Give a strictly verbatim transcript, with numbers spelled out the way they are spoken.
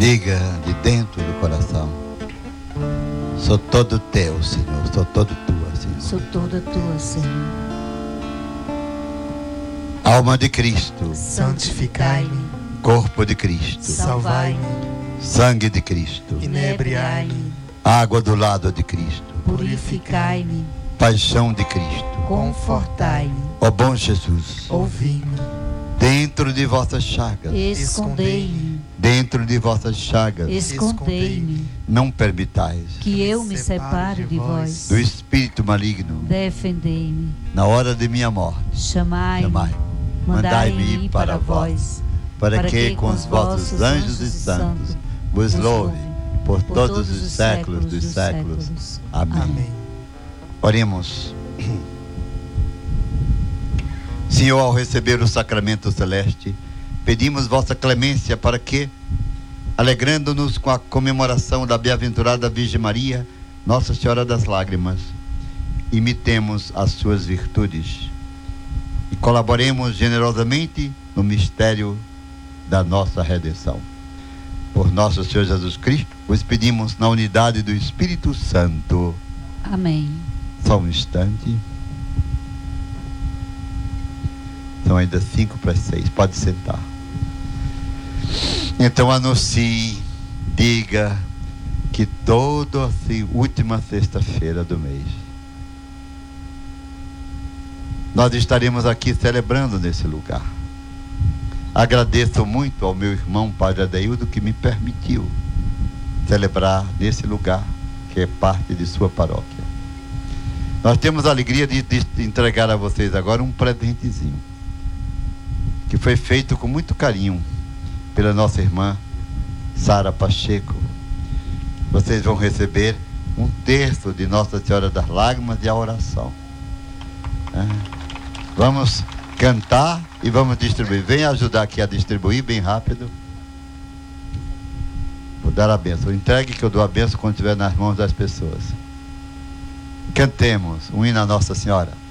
Diga de dentro do coração: sou todo teu, Senhor. Sou todo tua, Senhor. Sou toda tua, Senhor. Alma de Cristo, santificai-me. Corpo de Cristo, Salvai-me. Sangue de Cristo, Inebriai-me. Água do lado de Cristo, Purificai-me. Paixão de Cristo, Confortai-me. ó bom Jesus, Ouvi-me. dentro de vossas chagas, Escondei-me. dentro de vossas chagas, Escondei-me. não permitais Que eu me separe de vós. do espírito maligno. Defendei-me. Na hora de minha morte, Chamai-me. chamai, Mandai-me ir para vós. para que com os vossos anjos e santos vos louve por todos os séculos dos séculos. Amém. Amém. Oremos. Senhor, ao receber o sacramento celeste, pedimos vossa clemência para que, alegrando-nos com a comemoração da bem-aventurada Virgem Maria, Nossa Senhora das Lágrimas, imitemos as suas virtudes e colaboremos generosamente no mistério da nossa redenção. Por nosso Senhor Jesus Cristo, vos pedimos na unidade do Espírito Santo. Amém. Só um instante. São ainda cinco para as seis. Pode sentar. Então anuncie, diga que toda assim, última sexta-feira do mês nós estaremos aqui celebrando nesse lugar. Agradeço muito ao meu irmão Padre Adeildo que me permitiu celebrar nesse lugar que é parte de sua paróquia. Nós temos a alegria de, de entregar a vocês agora um presentezinho que foi feito com muito carinho pela nossa irmã Sara Pacheco. Vocês vão receber um terço de Nossa Senhora das Lágrimas e a oração. É. Vamos cantar e vamos distribuir. Venha ajudar aqui a distribuir bem rápido. Vou dar a bênção. Entregue que eu dou a bênção quando estiver nas mãos das pessoas. Cantemos um hino à Nossa Senhora.